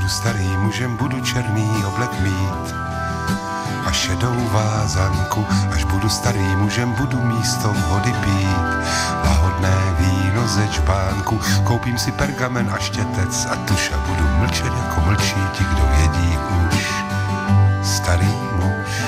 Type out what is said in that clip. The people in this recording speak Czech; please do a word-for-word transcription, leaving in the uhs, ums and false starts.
budu starý mužem, budu černý oblek mít a šedou vázanku. Až budu starý mužem, budu místo vody pít lahodné víno ze čbánku. Koupím si pergamen a štětec a tuž